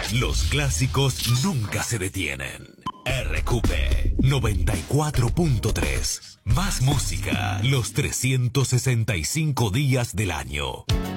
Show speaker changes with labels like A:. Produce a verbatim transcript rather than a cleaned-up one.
A: Los clásicos nunca se detienen. R Q P noventa y cuatro punto tres. Más música los trescientos sesenta y cinco días del año.